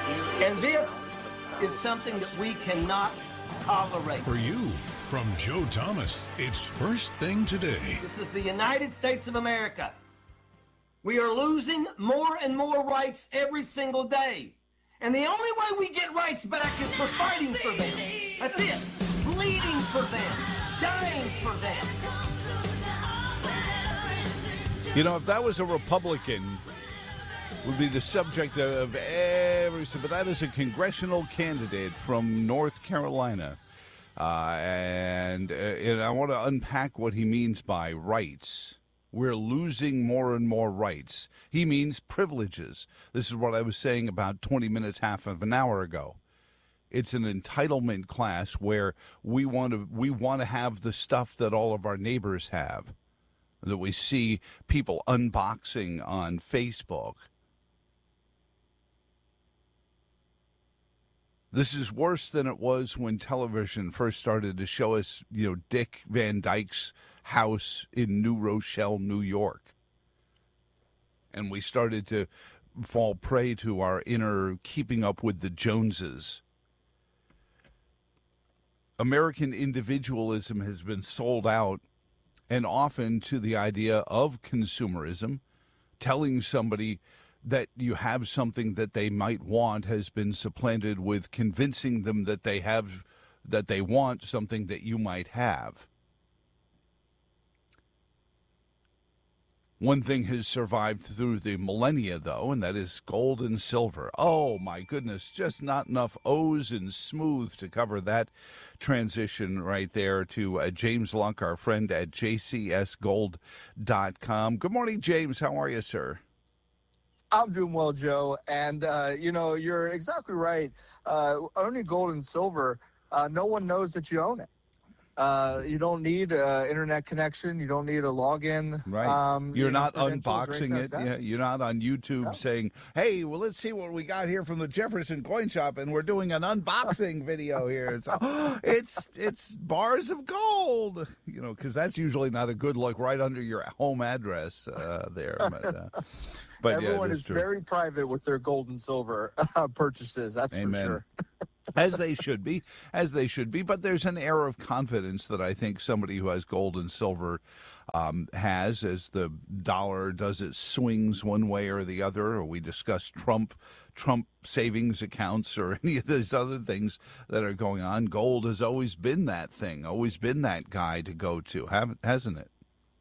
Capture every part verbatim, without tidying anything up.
And this is something that we cannot tolerate. For you, from Joe Thomas, it's First Thing Today. This is the United States of America. We are losing more and more rights every single day. And the only way we get rights back is for fighting for them. That's it. Bleeding for them. Dying for them. You know, if that was a Republican, would be the subject of every... But that is a congressional candidate from North Carolina. Uh, and, uh, and I want to unpack what he means by rights. We're losing more and more rights. He means privileges. This is what I was saying about twenty minutes, half of an hour ago. It's an entitlement class where we want to we want to have the stuff that all of our neighbors have, that we see people unboxing on Facebook. This is worse than it was when television first started to show us, you know, Dick Van Dyke's house in New Rochelle, New York. And we started to fall prey to our inner keeping up with the Joneses. American individualism has been sold out, and often to the idea of consumerism. Telling somebody that you have something that they might want has been supplanted with convincing them that they have, that they want something that you might have. One thing has survived through the millennia, though, and that is gold and silver. Oh, my goodness, just not enough O's and smooth to cover that transition right there to uh, James Lunk, our friend at j c s gold dot com. Good morning, James. How are you, sir? I'm doing well, Joe. And, uh, you know, you're exactly right. Uh, owning gold and silver, uh, no one knows that you own it. Uh, you don't need an internet connection. You don't need a login. Right. Um, you're you know, not unboxing it. Yeah, you're not on YouTube no. saying, hey, well, let's see what we got here from the Jefferson Coin Shop, and we're doing an unboxing video here. It's, oh, it's it's bars of gold, you know, because that's usually not a good look right under your home address uh, there. But, uh, but everyone yeah, is true. very private with their gold and silver uh, purchases. That's Amen. for sure. As they should be, as they should be. But there's an air of confidence that I think somebody who has gold and silver um, has as the dollar does its swings one way or the other, or we discuss Trump, Trump savings accounts or any of those other things that are going on. Gold has always been that thing, always been that guy to go to, haven't, hasn't it?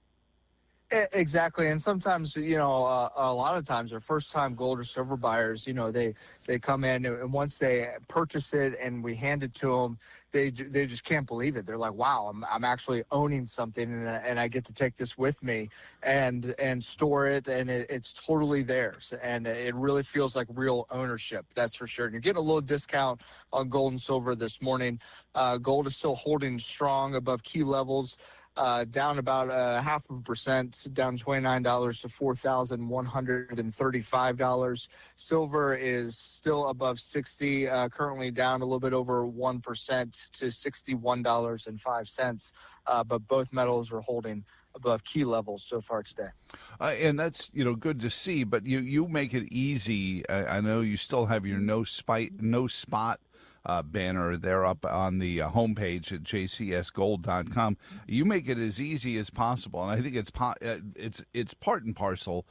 Exactly, and sometimes, you know, uh, a lot of times, our first-time gold or silver buyers, you know, they they come in, and once they purchase it and we hand it to them, they they just can't believe it. They're like, "Wow, I'm I'm actually owning something, and and I get to take this with me and and store it, and it, it's totally theirs, and it really feels like real ownership. That's for sure." And you're getting a little discount on gold and silver this morning. Uh, gold is still holding strong above key levels. Uh, down about a half of a percent, down twenty-nine dollars to four thousand one hundred thirty-five dollars. Silver is still above sixty, uh, currently down a little bit over one percent to sixty-one dollars and five cents. Uh, but both metals are holding above key levels so far today. Uh, and that's, you know, good to see, but you, you make it easy. I, I know you still have your no spite, no spot Uh, banner there up on the uh, homepage at j c s gold dot com. You make it as easy as possible, and I think it's po- uh, it's it's part and parcel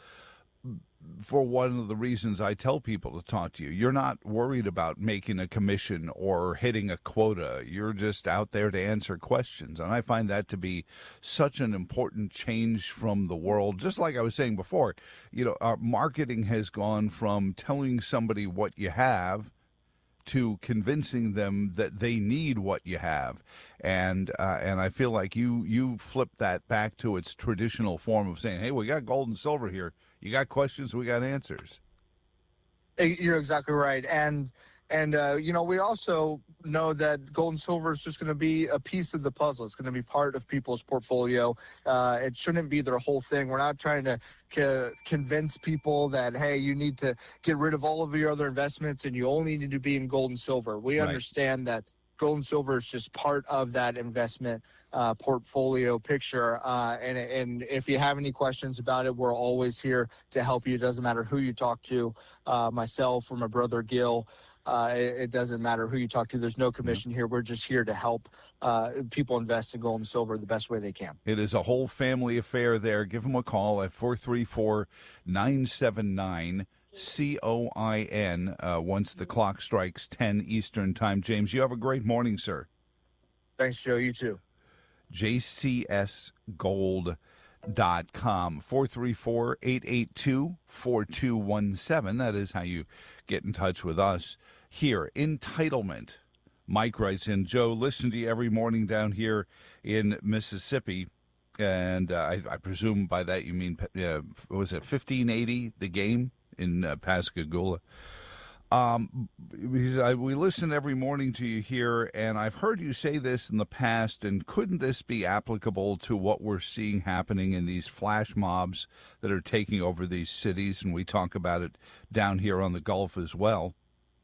for one of the reasons I tell people to talk to you. You're not worried about making a commission or hitting a quota. You're just out there to answer questions, and I find that to be such an important change from the world. Just like I was saying before, you know, our marketing has gone from telling somebody what you have to convincing them that they need what you have. And uh, and I feel like you you flip that back to its traditional form of saying, hey, we got gold and silver here. You got questions, we got answers. You're exactly right. And, and uh, you know, we also know that gold and silver is just going to be a piece of the puzzle. It's going to be part of people's portfolio. Uh, it shouldn't be their whole thing. We're not trying to co- convince people that, hey, you need to get rid of all of your other investments and you only need to be in gold and silver. We Right. understand that gold and silver is just part of that investment uh, portfolio picture. Uh, and, and if you have any questions about it, we're always here to help you. It doesn't matter who you talk to, uh, myself or my brother Gil. Uh, it, it doesn't matter who you talk to. There's no commission here. We're just here to help uh, people invest in gold and silver the best way they can. It is a whole family affair there. Give them a call at four three four, nine seven nine, C O I N uh, once the clock strikes ten Eastern Time. James, you have a great morning, sir. Thanks, Joe. You too. J C S gold dot com, four three four, eight eight two, four two one seven. That is how you get in touch with us here. Entitlement. Mike writes in, Joe, listen to you every morning down here in Mississippi. And uh, I, I presume by that you mean, uh, was it fifteen eighty, the game in uh, Pascagoula? Um, because I, we listen every morning to you here, and I've heard you say this in the past, and couldn't this be applicable to what we're seeing happening in these flash mobs that are taking over these cities? And we talk about it down here on the Gulf as well.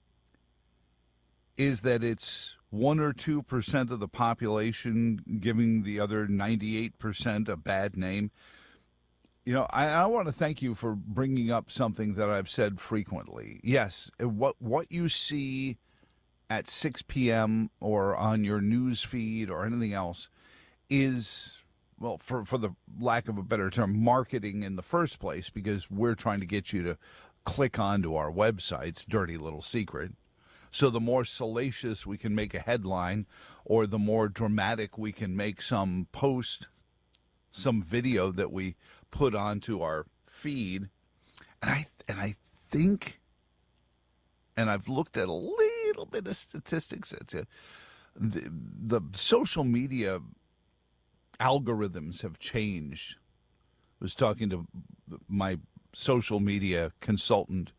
Is that it's one or two percent of the population giving the other ninety-eight percent a bad name? You know, I, I want to thank you for bringing up something that I've said frequently. Yes, what what you see at six p.m. or on your news feed or anything else is, well, for, for the lack of a better term, marketing in the first place, because we're trying to get you to click onto our websites, dirty little secret. So the more salacious we can make a headline, or the more dramatic we can make some post, some video that we put onto our feed, and I and I think, and I've looked at a little bit of statistics, it's a, the, the social media algorithms have changed. I was talking to my social media consultant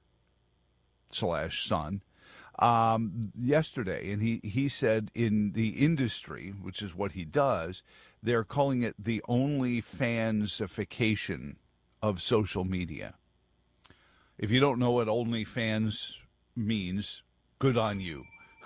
slash son um, yesterday, and he, he said in the industry, which is what he does, they're calling it the OnlyFansification of social media. If you don't know what OnlyFans means, good on you.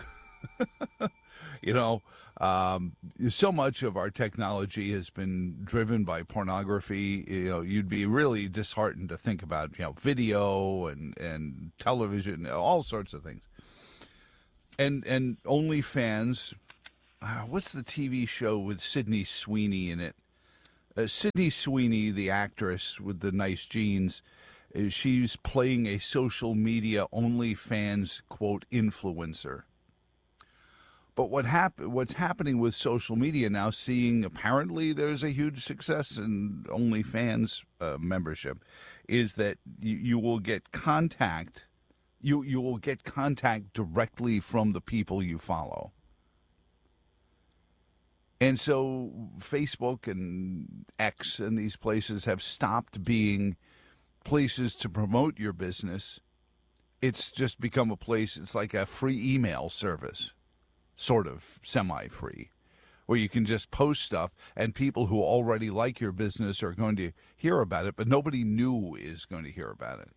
You know, um, so much of our technology has been driven by pornography. You know, you'd be really disheartened to think about, you know, video and, and television, all sorts of things. And and OnlyFans, uh, what's the T V show with Sydney Sweeney in it? Uh, Sydney Sweeney, the actress with the nice jeans, uh, she's playing a social media OnlyFans, quote, influencer. But what hap- what's happening with social media now, seeing apparently there's a huge success in OnlyFans uh, membership, is that you, you will get contact You you will get contact directly from the people you follow. And so Facebook and X and these places have stopped being places to promote your business. It's just become a place, it's like a free email service, sort of semi-free, where you can just post stuff and people who already like your business are going to hear about it, but nobody new is going to hear about it.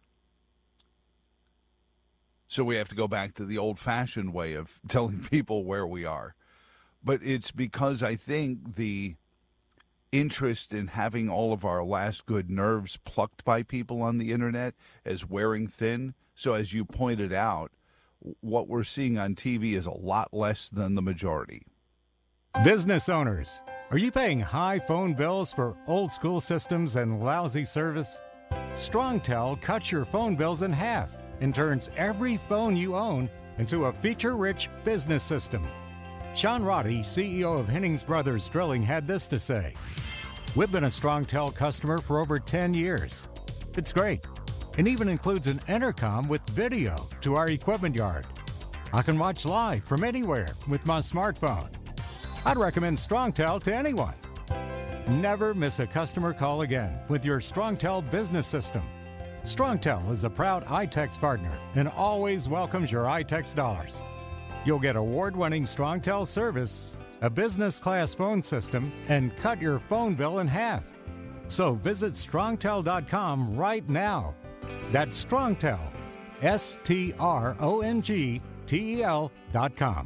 So we have to go back to the old-fashioned way of telling people where we are. But it's because I think the interest in having all of our last good nerves plucked by people on the internet is wearing thin. So as you pointed out, what we're seeing on T V is a lot less than the majority. Business owners, are you paying high phone bills for old-school systems and lousy service? StrongTel cuts your phone bills in half and turns every phone you own into a feature-rich business system. Sean Roddy, C E O of Hennings Brothers Drilling, had this to say: "We've been a StrongTel customer for over ten years. It's great. It even includes an intercom with video to our equipment yard. I can watch live from anywhere with my smartphone. I'd recommend StrongTel to anyone. Never miss a customer call again with your StrongTel business system. StrongTel is a proud iTex partner and always welcomes your iTex dollars. You'll get award-winning StrongTel service, a business-class phone system, and cut your phone bill in half. So visit strongtel dot com right now. That's StrongTel, S T R O N G T E L dot com.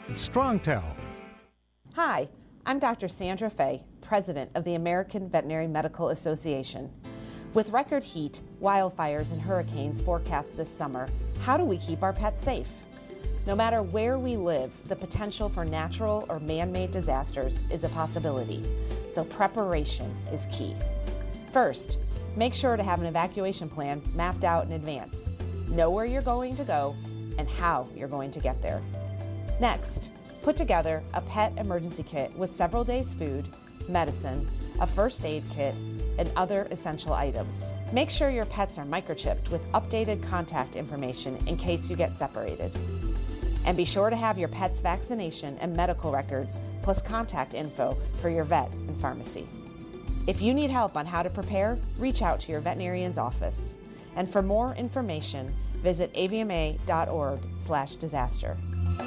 It's StrongTel. Hi, I'm Doctor Sandra Fay, President of the American Veterinary Medical Association. With record heat, wildfires, and hurricanes forecast this summer, how do we keep our pets safe? No matter where we live, the potential for natural or man-made disasters is a possibility, so preparation is key. First, make sure to have an evacuation plan mapped out in advance. Know where you're going to go and how you're going to get there. Next, put together a pet emergency kit with several days' food, medicine, a first aid kit, and other essential items. Make sure your pets are microchipped with updated contact information in case you get separated. And be sure to have your pet's vaccination and medical records, plus contact info for your vet and pharmacy. If you need help on how to prepare, reach out to your veterinarian's office. And for more information, visit A V M A dot org slash disaster.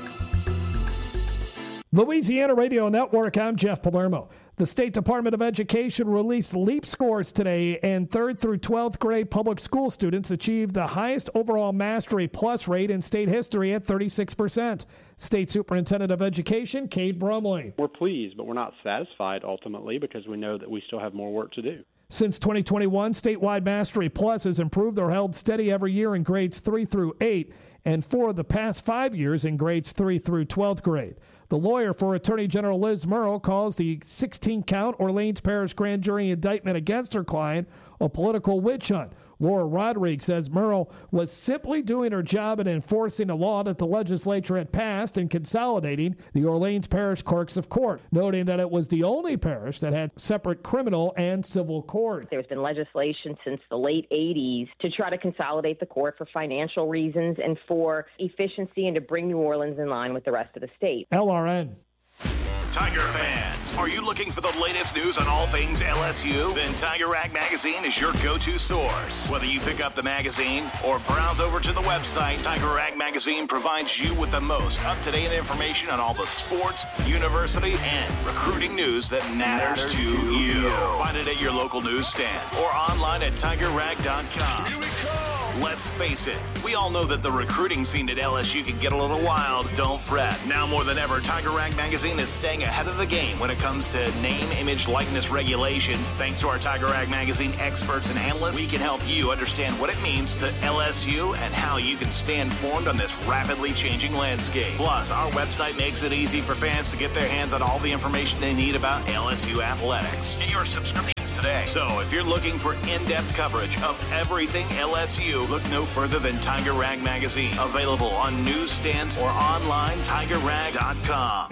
Louisiana Radio Network, I'm Jeff Palermo. The State Department of Education released LEAP scores today, and third through twelfth grade public school students achieved the highest overall Mastery Plus rate in state history at thirty-six percent. State Superintendent of Education, Cade Brumley. We're pleased, but we're not satisfied ultimately because we know that we still have more work to do. Since twenty twenty-one, statewide Mastery Plus has improved or held steady every year in grades three through eight, and for the past five years in grades three through twelfth grade. The lawyer for Attorney General Liz Murrow calls the sixteen-count Orleans Parish grand jury indictment against her client a political witch hunt. Laura Rodriguez says Murrow was simply doing her job in enforcing a law that the legislature had passed and consolidating the Orleans Parish clerks of court, noting that it was the only parish that had separate criminal and civil court. There's been legislation since the late eighties to try to consolidate the court for financial reasons and for efficiency and to bring New Orleans in line with the rest of the state. L R N. Tiger fans, are you looking for the latest news on all things L S U? Then Tiger Rag Magazine is your go-to source. Whether you pick up the magazine or browse over to the website, Tiger Rag Magazine provides you with the most up-to-date information on all the sports, university, and recruiting news that matters, matters to you. you. Find it at your local newsstand or online at tiger rag dot com. Here we come. Let's face it, we all know that the recruiting scene at L S U can get a little wild. Don't fret. Now more than ever, Tiger Rag Magazine is staying ahead of the game when it comes to name, image, likeness regulations. Thanks to our Tiger Rag Magazine experts and analysts, we can help you understand what it means to L S U and how you can stay informed on this rapidly changing landscape. Plus, our website makes it easy for fans to get their hands on all the information they need about L S U athletics. Get your subscriptions today. So if you're looking for in-depth coverage of everything L S U, look no further than Tiger Rag Magazine. Available on newsstands or online, tiger rag dot com.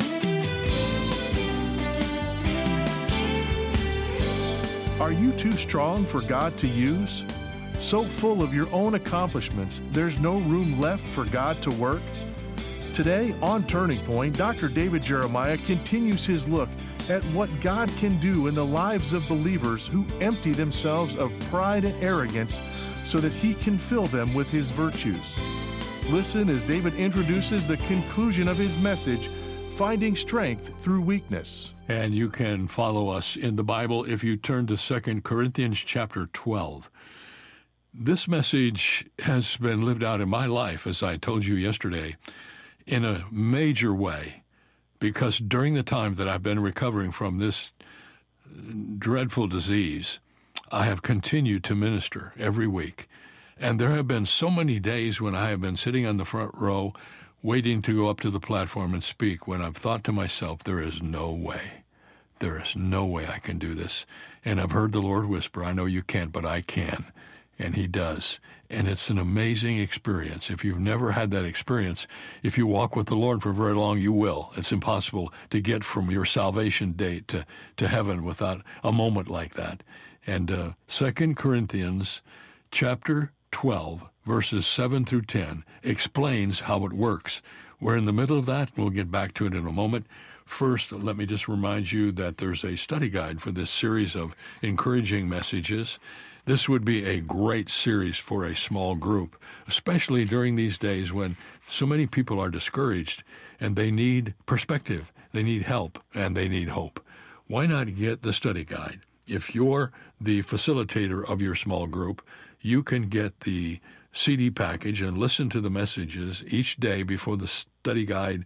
Are you too strong for God to use? So full of your own accomplishments, there's no room left for God to work? Today on Turning Point, Doctor David Jeremiah continues his look at what God can do in the lives of believers who empty themselves of pride and arrogance so that he can fill them with his virtues. Listen as David introduces the conclusion of his message, Finding Strength Through Weakness. And you can follow us in the Bible if you turn to Second Corinthians chapter twelve. This message has been lived out in my life, as I told you yesterday, in a major way, because during the time that I've been recovering from this dreadful disease, I have continued to minister every week. And there have been so many days when I have been sitting on the front row waiting to go up to the platform and speak, when I've thought to myself, there is no way. There is no way I can do this. And I've heard the Lord whisper, I know you can't, but I can. And he does. And it's an amazing experience. If you've never had that experience, if you walk with the Lord for very long, you will. It's impossible to get from your salvation date to, to heaven without a moment like that. And uh, Second Corinthians chapter twelve, verses seven through ten, explains how it works. We're in the middle of that, and we'll get back to it in a moment. First, let me just remind you that there's a study guide for this series of encouraging messages. This would be a great series for a small group, especially during these days when so many people are discouraged and they need perspective, they need help, and they need hope. Why not get the study guide? If you're the facilitator of your small group, you can get the C D package and listen to the messages each day before the study guide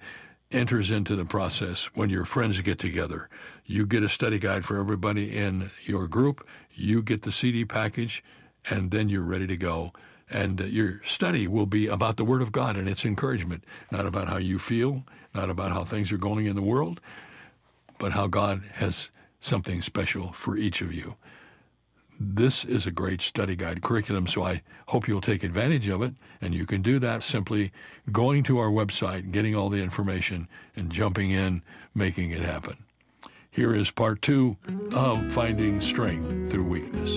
enters into the process when your friends get together. You get a study guide for everybody in your group, you get the C D package, and then you're ready to go. And uh, your study will be about the Word of God and its encouragement, not about how you feel, not about how things are going in the world, but how God has something special for each of you. This is a great study guide curriculum, so I hope you'll take advantage of it, and you can do that simply going to our website, getting all the information, and jumping in, making it happen. Here is part two of Finding Strength Through Weakness.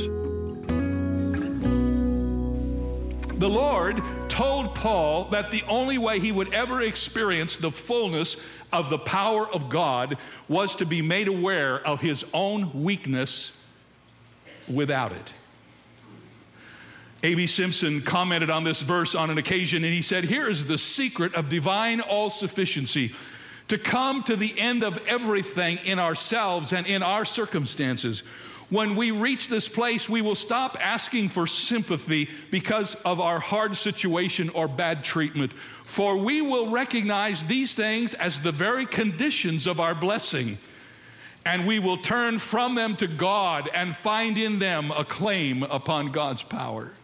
The Lord told Paul that the only way he would ever experience the fullness of the power of God was to be made aware of his own weakness without it. A B Simpson commented on this verse on an occasion, and he said, "Here is the secret of divine all-sufficiency, to come to the end of everything in ourselves and in our circumstances. When we reach this place, we will stop asking for sympathy because of our hard situation or bad treatment, for we will recognize these things as the very conditions of our blessing. And we will turn from them to God and find in them a claim upon God's power."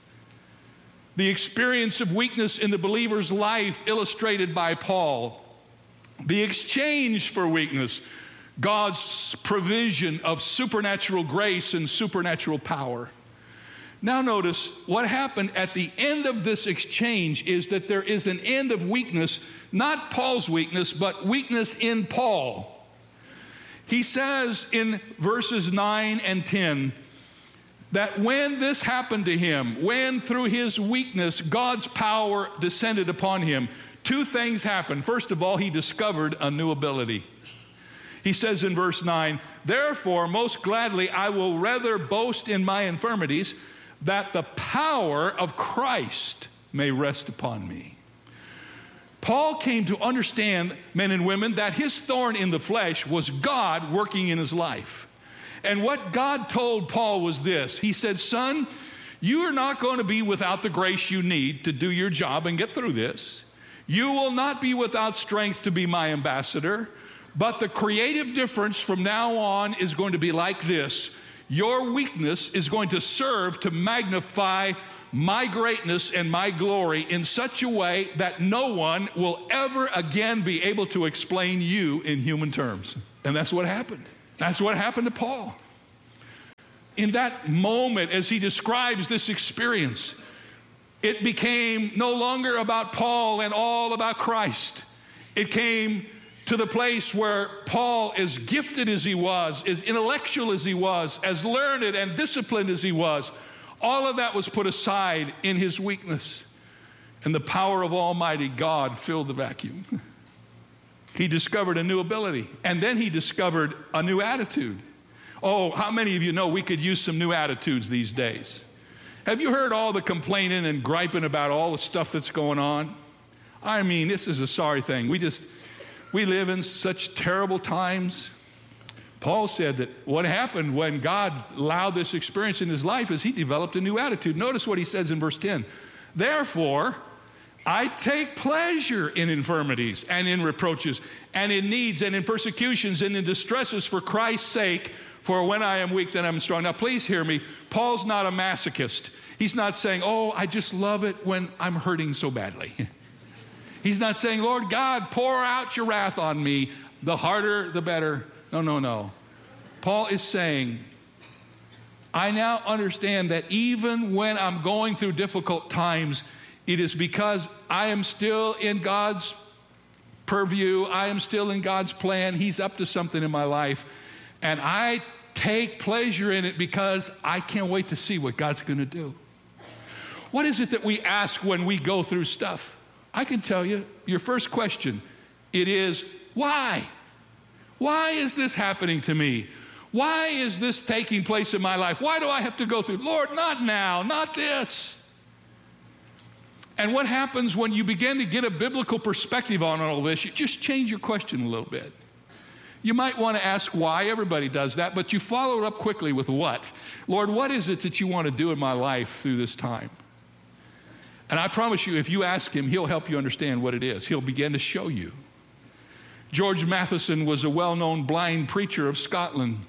The experience of weakness in the believer's life illustrated by Paul. The exchange for weakness, God's provision of supernatural grace and supernatural power. Now notice what happened at the end of this exchange is that there is an end of weakness, not Paul's weakness, but weakness in Paul. He says in verses nine and ten that when this happened to him, when through his weakness God's power descended upon him, two things happened. First of all, he discovered a new ability. He says in verse nine, "Therefore, most gladly I will rather boast in my infirmities, that the power of Christ may rest upon me." Paul came to understand, men and women, that his thorn in the flesh was God working in his life. And what God told Paul was this. He said, "Son, you are not going to be without the grace you need to do your job and get through this. You will not be without strength to be my ambassador. But the creative difference from now on is going to be like this. Your weakness is going to serve to magnify my greatness and my glory in such a way that no one will ever again be able to explain you in human terms." And that's what happened. That's what happened to Paul. In that moment, as he describes this experience, it became no longer about Paul and all about Christ. It came to the place where Paul, as gifted as he was, as intellectual as he was, as learned and disciplined as he was, all of that was put aside in his weakness. And the power of Almighty God filled the vacuum. He discovered a new ability. And then he discovered a new attitude. Oh, how many of you know we could use some new attitudes these days? Have you heard all the complaining and griping about all the stuff that's going on? I mean, this is a sorry thing. We just... We live in such terrible times. Paul said that what happened when God allowed this experience in his life is he developed a new attitude. Notice what he says in verse ten. "Therefore, I take pleasure in infirmities and in reproaches and in needs and in persecutions and in distresses for Christ's sake, for when I am weak, then I'm strong." Now, please hear me. Paul's not a masochist. He's not saying, "Oh, I just love it when I'm hurting so badly." He's not saying, "Lord God, pour out your wrath on me. The harder, the better." No, no, no. Paul is saying, I now understand that even when I'm going through difficult times, it is because I am still in God's purview. I am still in God's plan. He's up to something in my life. And I take pleasure in it because I can't wait to see what God's going to do. What is it that we ask when we go through stuff? I can tell you, your first question, it is, why? Why is this happening to me? Why is this taking place in my life? Why do I have to go through? Lord, not now, not this. And what happens when you begin to get a biblical perspective on all this? You just change your question a little bit. You might want to ask why. Everybody does that, but you follow it up quickly with what? Lord, what is it that you want to do in my life through this time? And I promise you, if you ask him, he'll help you understand what it is. He'll begin to show you. George Matheson was a well-known blind preacher of Scotland.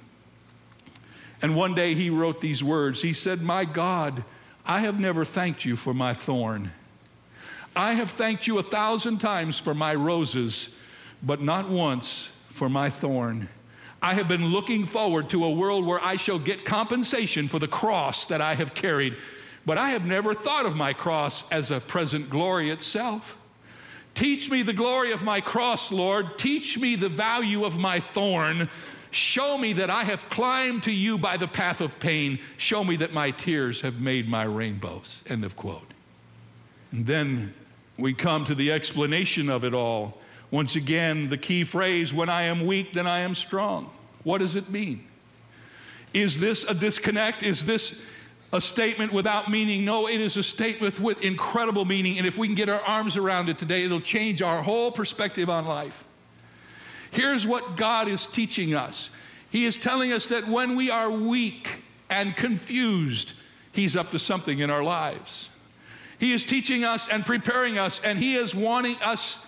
And one day he wrote these words. He said, "My God, I have never thanked you for my thorn. I have thanked you a thousand times for my roses, but not once for my thorn. I have been looking forward to a world where I shall get compensation for the cross that I have carried, but I have never thought of my cross as a present glory itself. Teach me the glory of my cross, Lord. Teach me the value of my thorn. Show me that I have climbed to you by the path of pain. Show me that my tears have made my rainbows." End of quote. And then we come to the explanation of it all. Once again, the key phrase, "When I am weak, then I am strong." What does it mean? Is this a disconnect? Is this a statement without meaning? No, it is a statement with incredible meaning. And if we can get our arms around it today, it'll change our whole perspective on life. Here's what God is teaching us. He is telling us that when we are weak and confused, He's up to something in our lives. He is teaching us and preparing us, and He is wanting us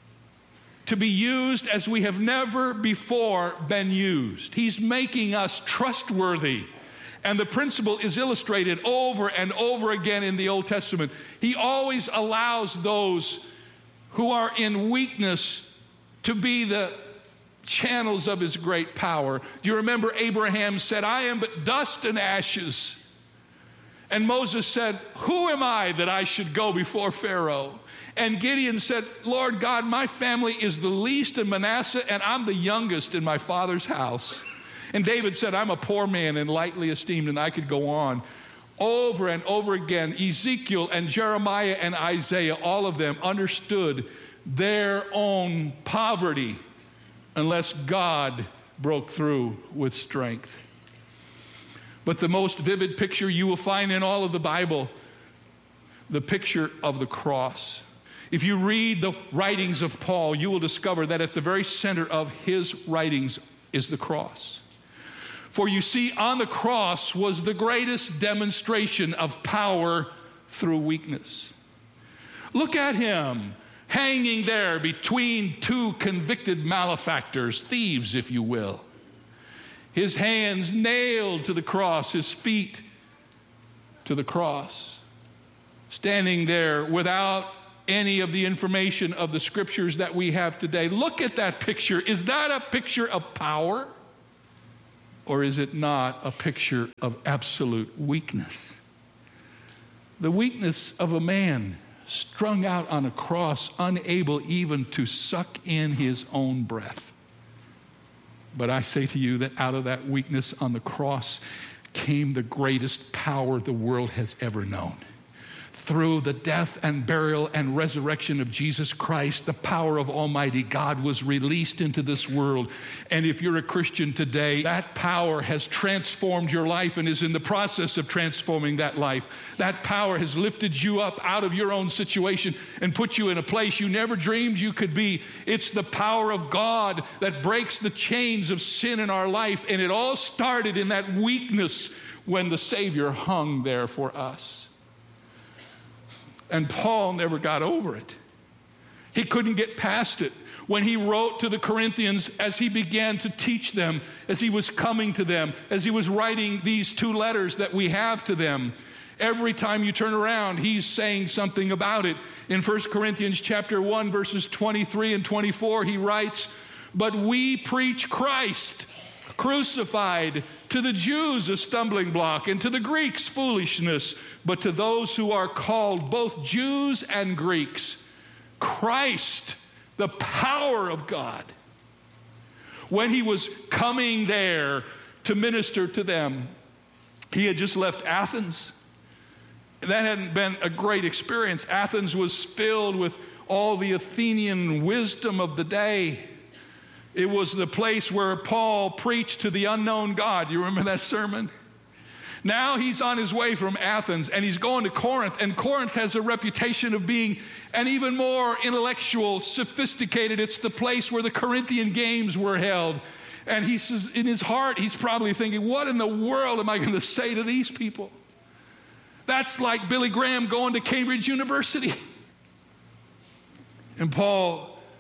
to be used as we have never before been used. He's making us trustworthy. And the principle is illustrated over and over again in the Old Testament. He always allows those who are in weakness to be the channels of His great power. Do you remember Abraham said, "I am but dust and ashes." And Moses said, "Who am I that I should go before Pharaoh?" And Gideon said, "Lord God, my family is the least in Manasseh, and I'm the youngest in my father's house." And David said, "I'm a poor man and lightly esteemed," and I could go on. Over and over again, Ezekiel and Jeremiah and Isaiah, all of them understood their own poverty unless God broke through with strength. But the most vivid picture you will find in all of the Bible, the picture of the cross. If you read the writings of Paul, you will discover that at the very center of his writings is the cross. For you see, on the cross was the greatest demonstration of power through weakness. Look at him hanging there between two convicted malefactors, thieves, if you will. His hands nailed to the cross, his feet to the cross, standing there without any of the information of the scriptures that we have today. Look at that picture. Is that a picture of power? Or is it not a picture of absolute weakness? The weakness of a man strung out on a cross, unable even to suck in his own breath. But I say to you that out of that weakness on the cross came the greatest power the world has ever known. Through the death and burial and resurrection of Jesus Christ, the power of Almighty God was released into this world. And if you're a Christian today, that power has transformed your life and is in the process of transforming that life. That power has lifted you up out of your own situation and put you in a place you never dreamed you could be. It's the power of God that breaks the chains of sin in our life. And it all started in that weakness when the Savior hung there for us. And Paul never got over it. He couldn't get past it. When he wrote to the Corinthians, as he began to teach them, as he was coming to them, as he was writing these two letters that we have to them, every time you turn around, he's saying something about it. In First Corinthians chapter one, verses twenty-three and twenty-four, he writes, "But we preach Christ crucified, to the Jews a stumbling block, and to the Greeks foolishness, but to those who are called, both Jews and Greeks, Christ, the power of God." When he was coming there to minister to them, he had just left Athens. That hadn't been a great experience. Athens was filled with all the Athenian wisdom of the day. It was the place where Paul preached to the unknown God. You remember that sermon? Now he's on his way from Athens and he's going to Corinth, and Corinth has a reputation of being an even more intellectual, sophisticated. It's the place where the Corinthian games were held. And he says, in his heart, he's probably thinking, what in the world am I going to say to these people? That's like Billy Graham going to Cambridge University. And Paul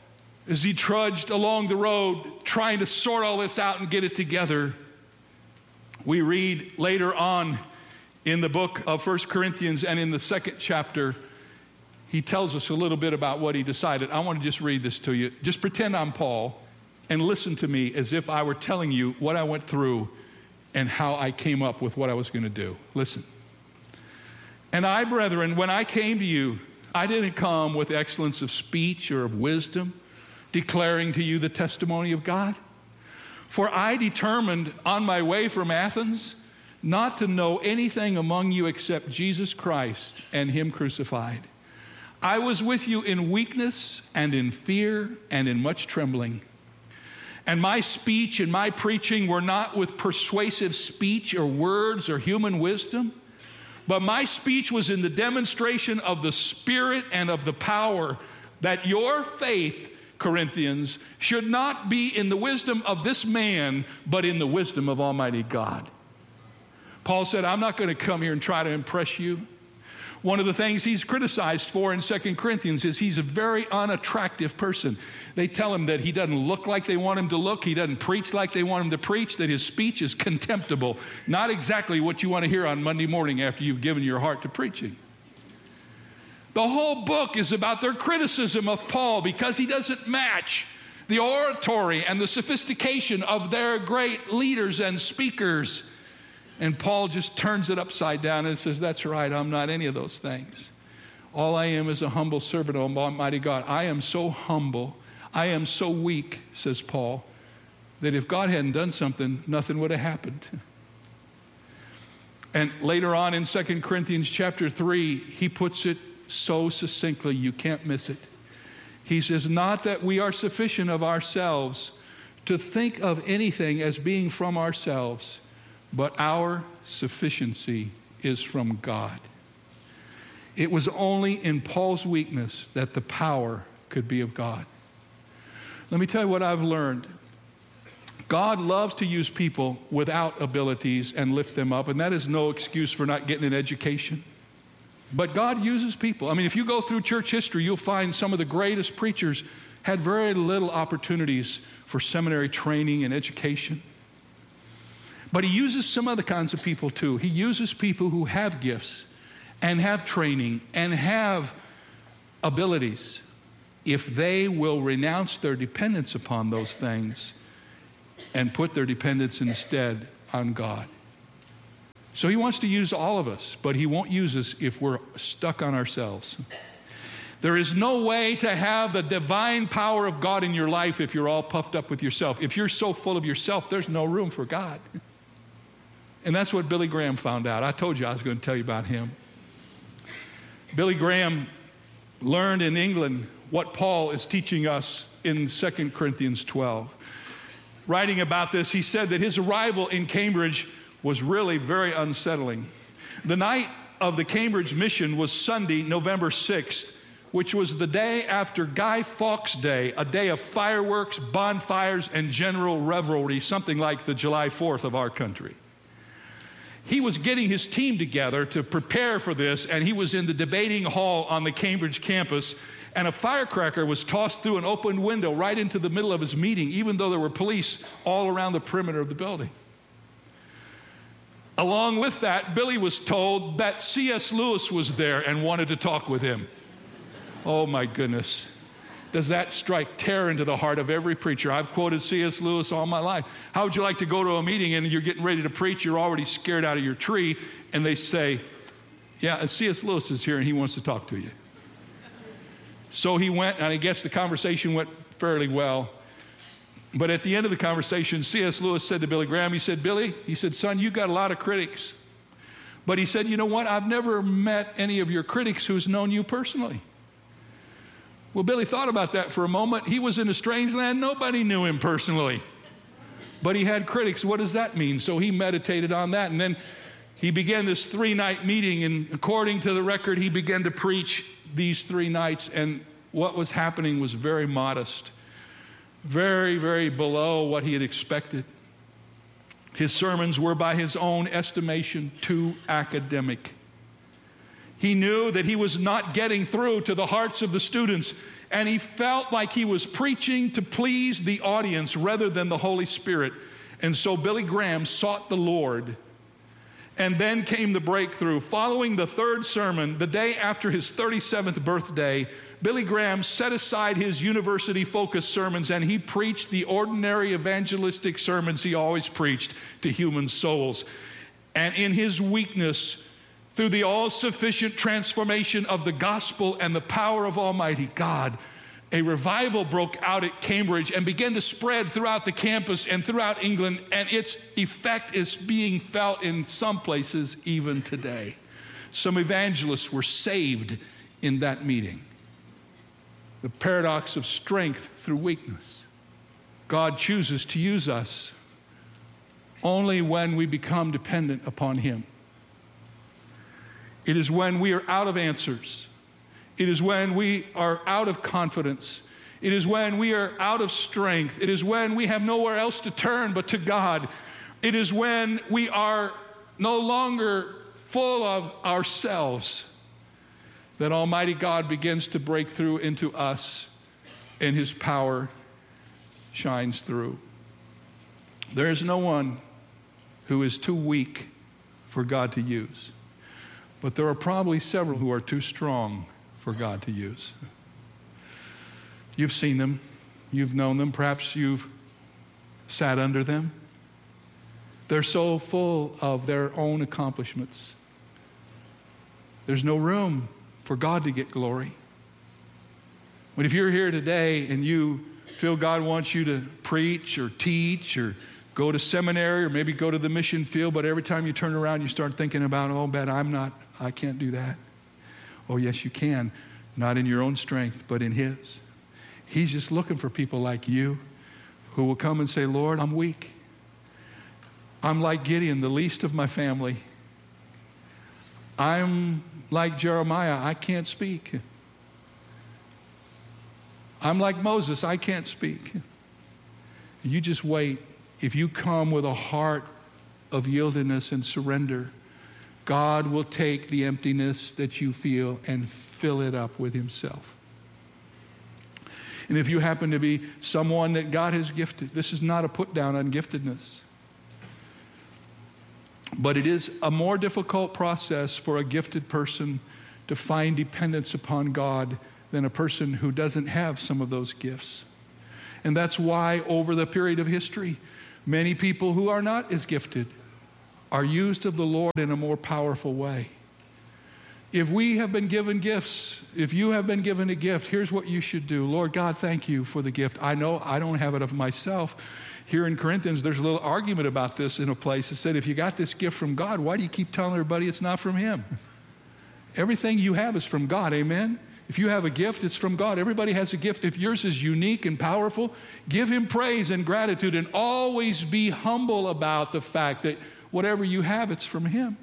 as he trudged along the road trying to sort all this out and get it together, we read later on in the book of First Corinthians and in the second chapter, he tells us a little bit about what he decided. I want to just read this to you. Just pretend I'm Paul and listen to me as if I were telling you what I went through and how I came up with what I was going to do. Listen. And I, brethren, when I came to you, I didn't come with excellence of speech or of wisdom, declaring to you the testimony of God. For I determined on my way from Athens not to know anything among you except Jesus Christ and him crucified. I was with you in weakness and in fear and in much trembling. And my speech and my preaching were not with persuasive speech or words or human wisdom, but my speech was in the demonstration of the Spirit and of the power, that your faith, Corinthians, should not be in the wisdom of this man, but in the wisdom of Almighty God. Paul said, I'm not going to come here and try to impress you. One of the things he's criticized for in Second Corinthians is he's a very unattractive person. They tell him that he doesn't look like they want him to look. He doesn't preach like they want him to preach, that his speech is contemptible. Not exactly what you want to hear on Monday morning after you've given your heart to preaching. The whole book is about their criticism of Paul because he doesn't match the oratory and the sophistication of their great leaders and speakers. And Paul just turns it upside down and says, that's right, I'm not any of those things. All I am is a humble servant of Almighty God. I am so humble, I am so weak, says Paul, that if God hadn't done something, nothing would have happened. And later on in Second Corinthians chapter three, he puts it so succinctly, you can't miss it. He says, not that we are sufficient of ourselves to think of anything as being from ourselves, but our sufficiency is from God. It was only in Paul's weakness that the power could be of God. Let me tell you what I've learned. God loves to use people without abilities and lift them up, and that is no excuse for not getting an education. But God uses people. I mean, if you go through church history, you'll find some of the greatest preachers had very little opportunities for seminary training and education. But he uses some other kinds of people too. He uses people who have gifts and have training and have abilities if they will renounce their dependence upon those things and put their dependence instead on God. So he wants to use all of us, but he won't use us if we're stuck on ourselves. There is no way to have the divine power of God in your life if you're all puffed up with yourself. If you're so full of yourself, there's no room for God. And that's what Billy Graham found out. I told you I was going to tell you about him. Billy Graham learned in England what Paul is teaching us in Second Corinthians twelve. Writing about this, he said that his arrival in Cambridge was really very unsettling. The night of the Cambridge mission was Sunday, November sixth, which was the day after Guy Fawkes Day, a day of fireworks, bonfires, and general revelry, something like the July fourth of our country. He was getting his team together to prepare for this, and he was in the debating hall on the Cambridge campus, and a firecracker was tossed through an open window right into the middle of his meeting, even though there were police all around the perimeter of the building. Along with that, Billy was told that C S Lewis was there and wanted to talk with him. Oh my goodness. Does that strike terror into the heart of every preacher? I've quoted C S Lewis all my life. How would you like to go to a meeting and you're getting ready to preach, you're already scared out of your tree, and they say, yeah, C S Lewis is here and he wants to talk to you. So he went, and I guess the conversation went fairly well. But at the end of the conversation, C S Lewis said to Billy Graham, he said, Billy, he said, son, you've got a lot of critics. But he said, you know what? I've never met any of your critics who's known you personally. Well, Billy thought about that for a moment. He was in a strange land. Nobody knew him personally. But he had critics. What does that mean? So he meditated on that. And then he began this three-night meeting. And according to the record, he began to preach these three nights. And what was happening was very modest. Very, very below what he had expected. His sermons were, by his own estimation, too academic. He knew that he was not getting through to the hearts of the students, and he felt like he was preaching to please the audience rather than the Holy Spirit. And so Billy Graham sought the Lord. And then came the breakthrough. Following the third sermon, the day after his thirty-seventh birthday, Billy Graham set aside his university-focused sermons and he preached the ordinary evangelistic sermons he always preached to human souls. And in his weakness, through the all-sufficient transformation of the gospel and the power of Almighty God, a revival broke out at Cambridge and began to spread throughout the campus and throughout England, and its effect is being felt in some places even today. Some evangelists were saved in that meeting. The paradox of strength through weakness. God chooses to use us only when we become dependent upon Him. It is when we are out of answers. It is when we are out of confidence. It is when we are out of strength. It is when we have nowhere else to turn but to God. It is when we are no longer full of ourselves that Almighty God begins to break through into us and His power shines through. There is no one who is too weak for God to use, but there are probably several who are too strong for God to use. You've seen them. You've known them. Perhaps you've sat under them. They're so full of their own accomplishments. There's no room for God to get glory. But if you're here today and you feel God wants you to preach or teach or go to seminary or maybe go to the mission field, but every time you turn around you start thinking about, oh, bet I'm not, I can't do that. Oh, yes, you can. Not in your own strength, but in His. He's just looking for people like you who will come and say, Lord, I'm weak. I'm like Gideon, the least of my family. I'm like Jeremiah, I can't speak. I'm like Moses, I can't speak. You just wait. If you come with a heart of yieldedness and surrender, God will take the emptiness that you feel and fill it up with Himself. And if you happen to be someone that God has gifted, this is not a put down on giftedness. But it is a more difficult process for a gifted person to find dependence upon God than a person who doesn't have some of those gifts. And that's why over the period of history, many people who are not as gifted are used of the Lord in a more powerful way. If we have been given gifts, if you have been given a gift, here's what you should do. Lord God, thank you for the gift. I know I don't have it of myself. Here in Corinthians, there's a little argument about this in a place. It said, if you got this gift from God, why do you keep telling everybody it's not from Him? Everything you have is from God, amen? If you have a gift, it's from God. Everybody has a gift. If yours is unique and powerful, give Him praise and gratitude and always be humble about the fact that whatever you have, it's from Him.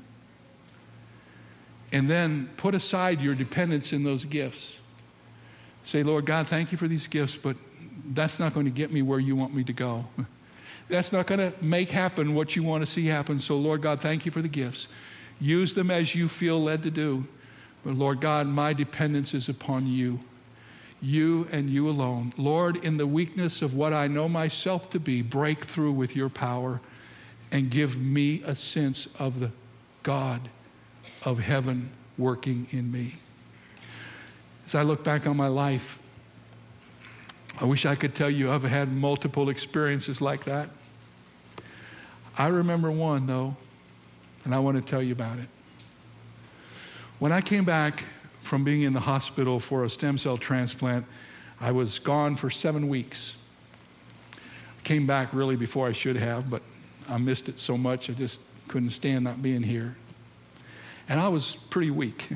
And then put aside your dependence in those gifts. Say, Lord God, thank you for these gifts, but that's not going to get me where you want me to go. That's not going to make happen what you want to see happen. So, Lord God, thank you for the gifts. Use them as you feel led to do. But, Lord God, my dependence is upon you. You and you alone. Lord, in the weakness of what I know myself to be, break through with your power and give me a sense of the God of heaven working in me. As I look back on my life, I wish I could tell you I've had multiple experiences like that. I remember one, though, and I want to tell you about it. When I came back from being in the hospital for a stem cell transplant, I was gone for seven weeks. I came back really before I should have, but I missed it so much I just couldn't stand not being here. And I was pretty weak.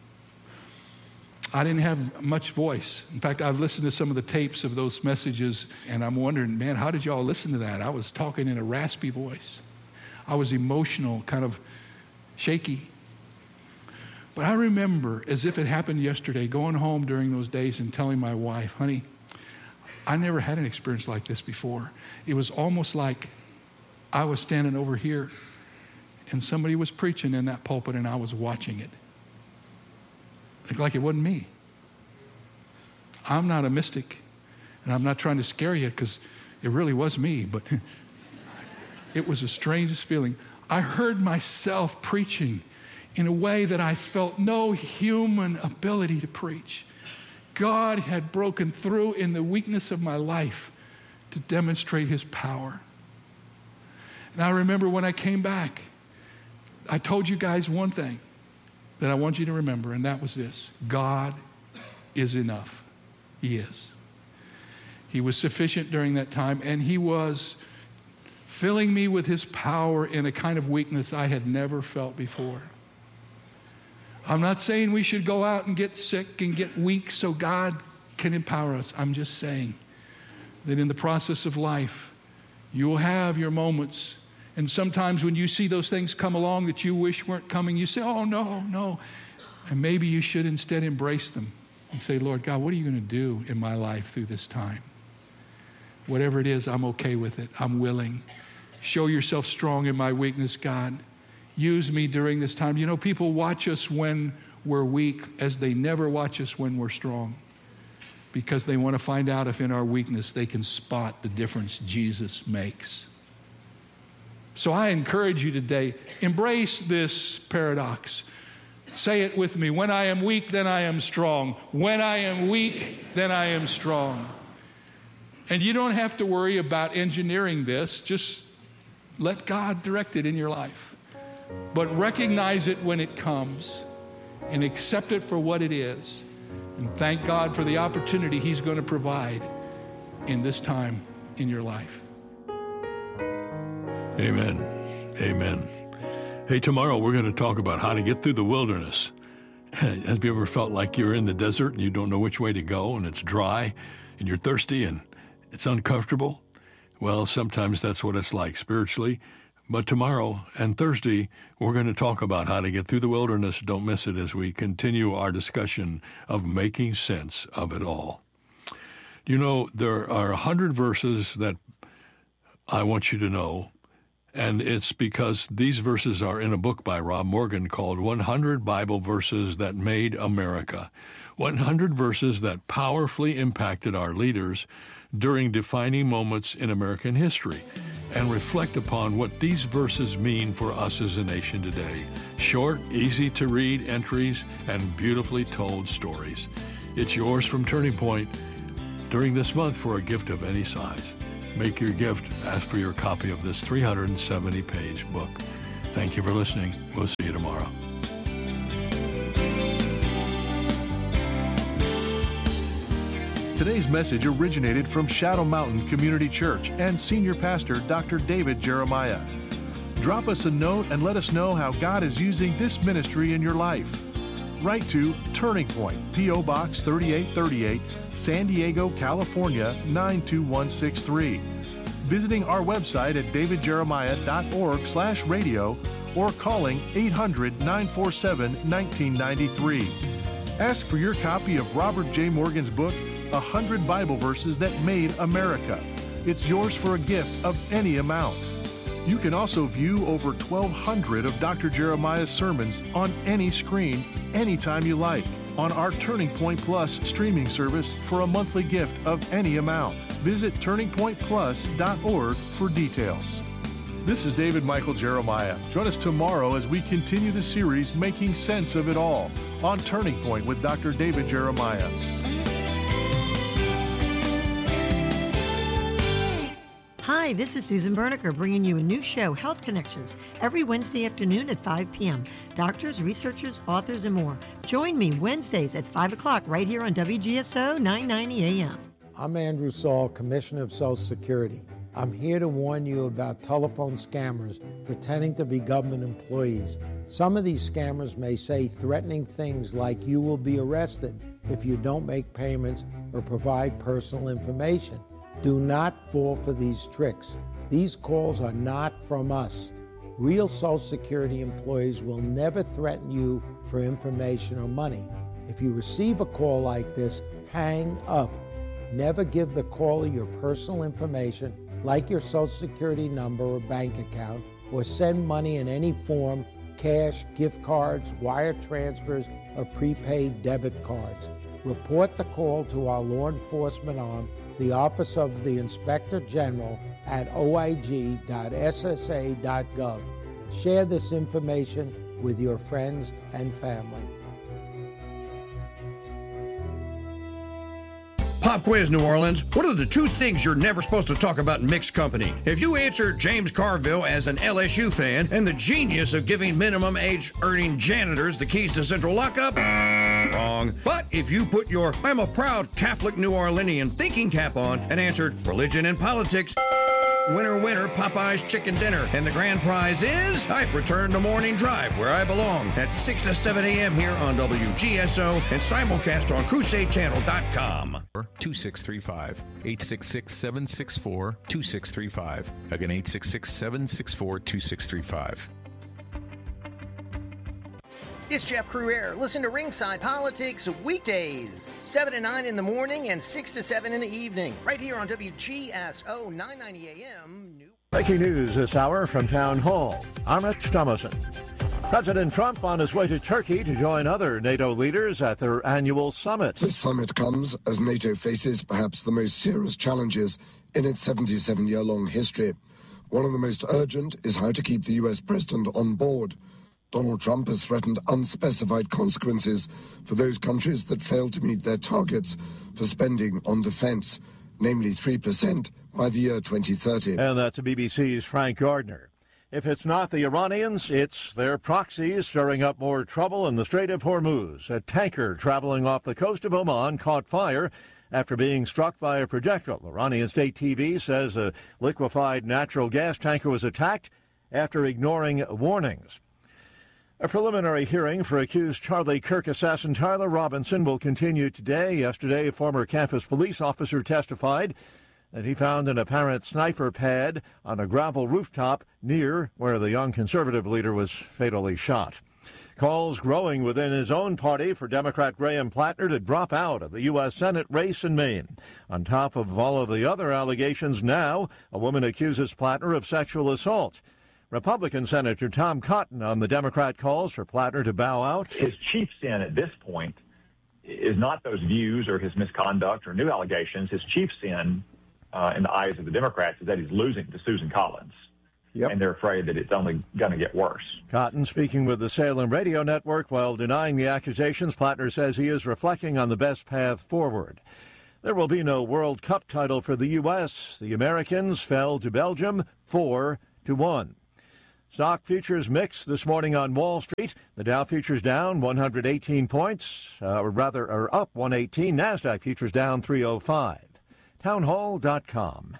I didn't have much voice. In fact, I've listened to some of the tapes of those messages, and I'm wondering, man, how did y'all listen to that? I was talking in a raspy voice. I was emotional, kind of shaky. But I remember, as if it happened yesterday, going home during those days and telling my wife, honey, I never had an experience like this before. It was almost like I was standing over here, and somebody was preaching in that pulpit, and I was watching it. Like it wasn't me. I'm not a mystic, and I'm not trying to scare you because it really was me, but it was the strangest feeling. I heard myself preaching in a way that I felt no human ability to preach. God had broken through in the weakness of my life to demonstrate his power. And I remember when I came back, I told you guys one thing that I want you to remember, and that was this: God is enough. He is. He was sufficient during that time, and he was filling me with his power in a kind of weakness I had never felt before. I'm not saying we should go out and get sick and get weak so God can empower us. I'm just saying that in the process of life, you will have your moments. And sometimes when you see those things come along that you wish weren't coming, you say, oh, no, no. And maybe you should instead embrace them and say, Lord God, what are you going to do in my life through this time? Whatever it is, I'm okay with it. I'm willing. Show yourself strong in my weakness, God. Use me during this time. You know, people watch us when we're weak as they never watch us when we're strong, because they want to find out if in our weakness they can spot the difference Jesus makes. So I encourage you today, embrace this paradox. Say it with me. When I am weak, then I am strong. When I am weak, then I am strong. And you don't have to worry about engineering this. Just let God direct it in your life. But recognize it when it comes and accept it for what it is. And thank God for the opportunity he's going to provide in this time in your life. Amen. Amen. Hey, tomorrow we're going to talk about how to get through the wilderness. Have you ever felt like you're in the desert and you don't know which way to go, and it's dry and you're thirsty and it's uncomfortable? Well, sometimes that's what it's like spiritually. But tomorrow and Thursday, we're going to talk about how to get through the wilderness. Don't miss it as we continue our discussion of making sense of it all. You know, there are one hundred verses that I want you to know, and it's because these verses are in a book by Rob Morgan called one hundred Bible Verses That Made America. one hundred verses that powerfully impacted our leaders during defining moments in American history, and reflect upon what these verses mean for us as a nation today. Short, easy to read entries and beautifully told stories. It's yours from Turning Point during this month for a gift of any size. Make your gift. Ask for your copy of this three hundred seventy page book. Thank you for listening. We'll see you tomorrow. Today's message originated from Shadow Mountain Community Church and Senior Pastor Doctor David Jeremiah. Drop us a note and let us know how God is using this ministry in your life. Write to Turning Point, P O Box thirty-eight thirty-eight, San Diego, California nine two one six three. Visiting our website at david jeremiah dot org slash radio or calling eight hundred, nine four seven, one nine nine three. Ask for your copy of Robert J. Morgan's book, one hundred Bible Verses That Made America. It's yours for a gift of any amount. You can also view over twelve hundred of Doctor Jeremiah's sermons on any screen, anytime you like, on our Turning Point Plus streaming service for a monthly gift of any amount. Visit turning point plus dot org for details. This is David Michael Jeremiah. Join us tomorrow as we continue the series Making Sense of It All on Turning Point with Doctor David Jeremiah. Hi, this is Susan Berniker bringing you a new show, Health Connections, every Wednesday afternoon at five p.m. Doctors, researchers, authors, and more. Join me Wednesdays at five o'clock right here on W G S O nine ninety A M. I'm Andrew Saul, Commissioner of Social Security. I'm here to warn you about telephone scammers pretending to be government employees. Some of these scammers may say threatening things like you will be arrested if you don't make payments or provide personal information. Do not fall for these tricks. These calls are not from us. Real Social Security employees will never threaten you for information or money. If you receive a call like this, hang up. Never give the caller your personal information, like your Social Security number or bank account, or send money in any form, cash, gift cards, wire transfers, or prepaid debit cards. report the call to our law enforcement arm, the Office of the Inspector General, at o i g dot s s a dot gov. Share this information with your friends and family. Pop quiz, New Orleans. What are the two things you're never supposed to talk about in mixed company? If you answer James Carville as an L S U fan and the genius of giving minimum age earning janitors the keys to central lockup, wrong. But if you put your I'm a proud Catholic New Orleanian thinking cap on and answered religion and politics, winner, winner, Popeye's chicken dinner. And the grand prize is I've returned to Morning Drive, where I belong, at six to seven a.m. here on W G S O and simulcast on crusade channel dot com. two six three five, eight six six, seven six four, two six three five. Again, eight six six, seven six four, two six three five. It's Jeff Crouere. Listen to Ringside Politics weekdays, seven to nine in the morning and six to seven in the evening, right here on W G S O nine ninety A M. New- Breaking news this hour from Town Hall. I'm Rich Thomason. President Trump on his way to Turkey to join other NATO leaders at their annual summit. This summit comes as NATO faces perhaps the most serious challenges in its seventy-seven-year-long history. One of the most urgent is how to keep the U S president on board. Donald Trump has threatened unspecified consequences for those countries that fail to meet their targets for spending on defense, namely three percent by the year twenty thirty. And that's B B C's Frank Gardner. If it's not the Iranians, it's their proxies stirring up more trouble in the Strait of Hormuz. A tanker traveling off the coast of Oman caught fire after being struck by a projectile. Iranian state T V says a liquefied natural gas tanker was attacked after ignoring warnings. A preliminary hearing for accused Charlie Kirk assassin Tyler Robinson will continue today. Yesterday, a former campus police officer testified that he found an apparent sniper pad on a gravel rooftop near where the young conservative leader was fatally shot. Calls growing within his own party for Democrat Graham Plattner to drop out of the U S Senate race in Maine. On top of all of the other allegations, now a woman accuses Plattner of sexual assault. Republican Senator Tom Cotton on the Democrat calls for Plattner to bow out. His chief sin at this point is not those views or his misconduct or new allegations. His chief sin uh, in the eyes of the Democrats is that he's losing to Susan Collins. Yep. And they're afraid that it's only going to get worse. Cotton speaking with the Salem Radio Network while denying the accusations. Plattner says he is reflecting on the best path forward. There will be no World Cup title for the U S. The Americans fell to Belgium four to one. Stock futures mixed this morning on Wall Street. The Dow futures down one hundred eighteen points, uh, or rather, are up one hundred eighteen. NASDAQ futures down three oh five. townhall dot com.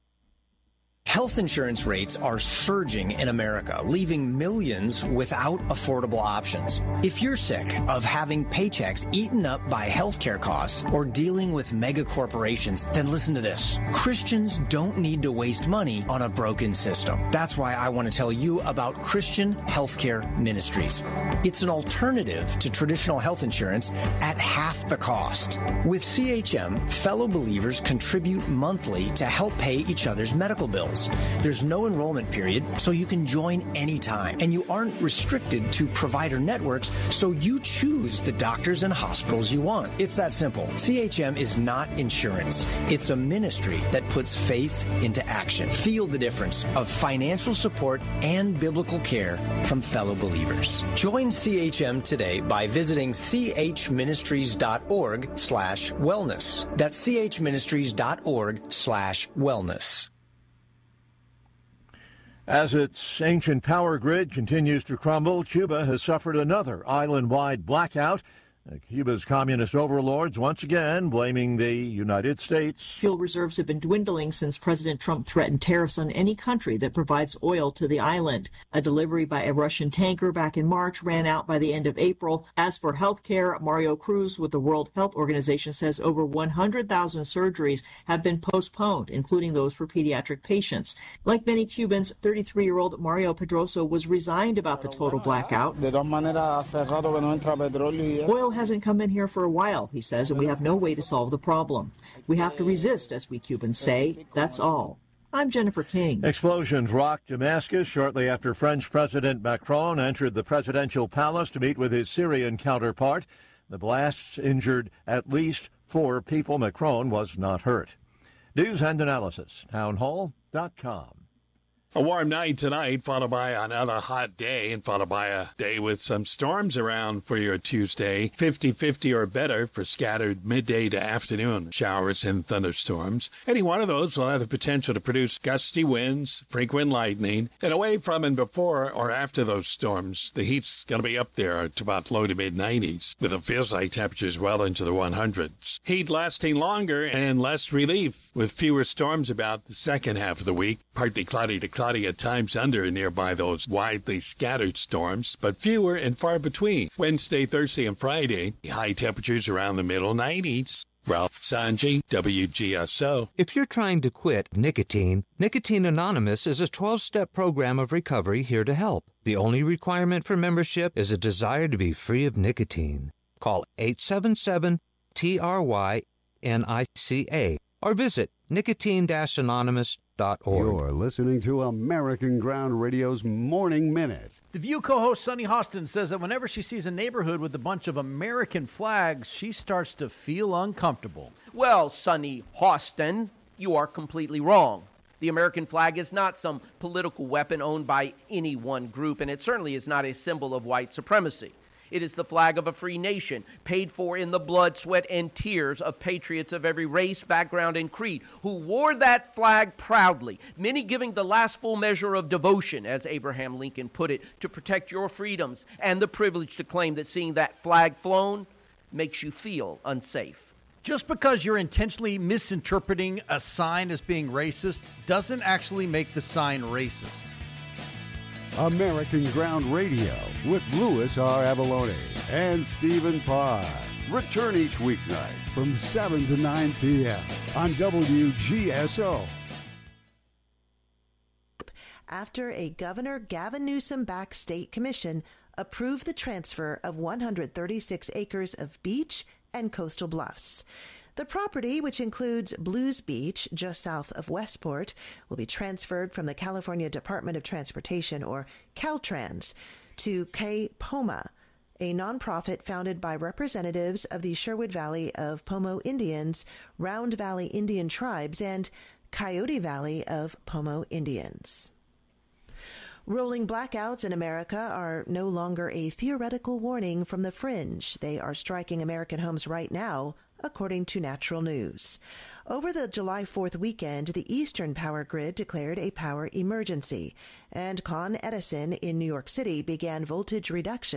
Health insurance rates are surging in America, leaving millions without affordable options. If you're sick of having paychecks eaten up by healthcare costs or dealing with mega corporations, then listen to this. Christians don't need to waste money on a broken system. That's why I want to tell you about Christian Healthcare Ministries. It's an alternative to traditional health insurance at half the cost. With C H M, fellow believers contribute monthly to help pay each other's medical bills. There's no enrollment period, so you can join anytime. And you aren't restricted to provider networks, so you choose the doctors and hospitals you want. It's that simple. C H M is not insurance. It's a ministry that puts faith into action. Feel the difference of financial support and biblical care from fellow believers. Join C H M today by visiting chministries.org slash wellness. That's chministries.org slash wellness. As its ancient power grid continues to crumble, Cuba has suffered another island-wide blackout. Cuba's communist overlords once again blaming the United States. Fuel reserves have been dwindling since President Trump threatened tariffs on any country that provides oil to the island. A delivery by a Russian tanker back in March ran out by the end of April. As for health care, Mario Cruz with the World Health Organization says over one hundred thousand surgeries have been postponed, including those for pediatric patients. Like many Cubans, thirty-three-year-old Mario Pedroso was resigned about the total blackout. Oil hasn't come in here for a while, he says, and we have no way to solve the problem. We have to resist, as we Cubans say. That's all. I'm Jennifer King. Explosions rocked Damascus shortly after French President Macron entered the presidential palace to meet with his Syrian counterpart. The blasts injured at least four people. Macron was not hurt. News and analysis, townhall dot com. A warm night tonight, followed by another hot day, and followed by a day with some storms around for your Tuesday. fifty-fifty or better for scattered midday to afternoon showers and thunderstorms. Any one of those will have the potential to produce gusty winds, frequent lightning. And away from and before or after those storms, the heat's going to be up there to about low to mid nineties, with the feels like temperatures well into the hundreds. Heat lasting longer and less relief, with fewer storms about the second half of the week. Partly cloudy to cloudy at times under and nearby those widely scattered storms, but fewer and far between. Wednesday, Thursday, and Friday, high temperatures around the middle nineties. Ralph Sanji, W G S O. If you're trying to quit nicotine, Nicotine Anonymous is a twelve-step program of recovery here to help. The only requirement for membership is a desire to be free of nicotine. Call eight seven seven T R Y N I C A or visit nicotine dash anonymous dot org. You're listening to American Ground Radio's Morning Minute. The View co-host Sunny Hostin says that whenever she sees a neighborhood with a bunch of American flags, she starts to feel uncomfortable. Well, Sunny Hostin, you are completely wrong. The American flag is not some political weapon owned by any one group, and it certainly is not a symbol of white supremacy. It is the flag of a free nation, paid for in the blood, sweat, and tears of patriots of every race, background, and creed, who wore that flag proudly, many giving the last full measure of devotion, as Abraham Lincoln put it, to protect your freedoms and the privilege to claim that seeing that flag flown makes you feel unsafe. Just because you're intentionally misinterpreting a sign as being racist doesn't actually make the sign racist. American Ground Radio with Louis R. Avalone and Stephen Parr. Return each weeknight from seven to nine p.m. on W G S O. After a Governor Gavin Newsom-backed state commission approved the transfer of one hundred thirty-six acres of beach and coastal bluffs. The property, which includes Blues Beach, just south of Westport, will be transferred from the California Department of Transportation, or Caltrans, to K-Poma, a nonprofit founded by representatives of the Sherwood Valley of Pomo Indians, Round Valley Indian Tribes, and Coyote Valley of Pomo Indians. Rolling blackouts in America are no longer a theoretical warning from the fringe. They are striking American homes right now, according to Natural News. Over the July fourth weekend, the Eastern Power Grid declared a power emergency, and Con Edison in New York City began voltage reduction